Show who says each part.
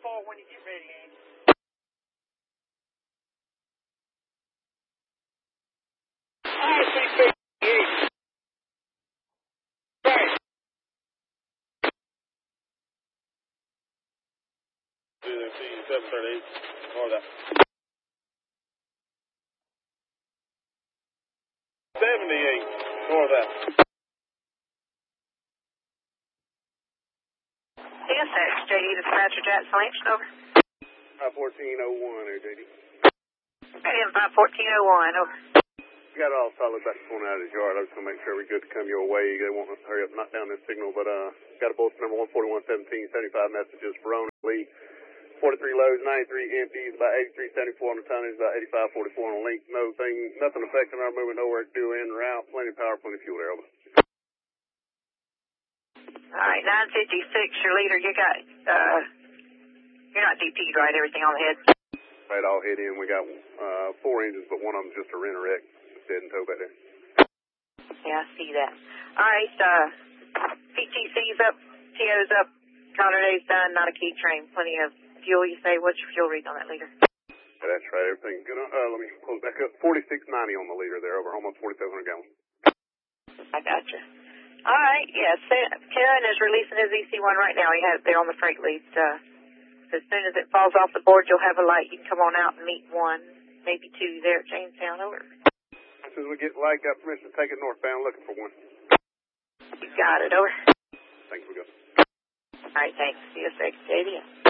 Speaker 1: for when you get ready, Andy. IC58. Right. 738. Or that. 78. Or that.
Speaker 2: CSX, JD Dispatcher Jackson Lynch, over.
Speaker 3: 51401 there, JD.
Speaker 2: AM 51401, over.
Speaker 3: We got it all solid back to point out of his yard. I was going to make sure we're good to come your way. They want us to hurry up and knock down this signal, but got a bulletin number 14117, 75 messages for Ronan Lee. 43 loads, 93 empties, about 8374 on the tonnage, about 8544 on the length. Nothing affecting our movement, nowhere to do in or out. Plenty of power, plenty of fuel there, over.
Speaker 2: All right, 956, your leader, you're not DP'd, right? Everything on the head?
Speaker 3: Right, all hit in. We got 4 engines, but one of them's just a rent wreck. Dead and tow back there.
Speaker 2: Yeah, I see that. All right, PTC's up, TO's up, calendar day's done, not a key train. Plenty of fuel, you say. What's your fuel read on that leader?
Speaker 3: Yeah, that's right. Everything's good. Let me pull it back up. 4690 on the leader there, over almost 4,700 gallons.
Speaker 2: I gotcha. All right, yes. Karen is releasing his EC1 right now. He has it there on the freight lead. As soon as it falls off the board, you'll have a light. You can come on out and meet 1, maybe 2 there at Jamestown, over.
Speaker 3: As soon as we get light, got permission to take it northbound, looking for 1.
Speaker 2: You got it, over.
Speaker 3: Thanks, we go.
Speaker 2: All right, thanks. CSX, JDM.